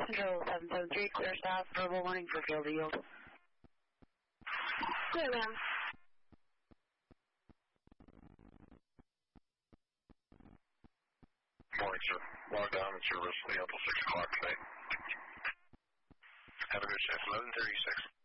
Control 773, clear south, verbal warning for field yield. Clear, ma'am. Morning, sir. Log down in service until 6 o'clock tonight. Have a good shift. 11:36.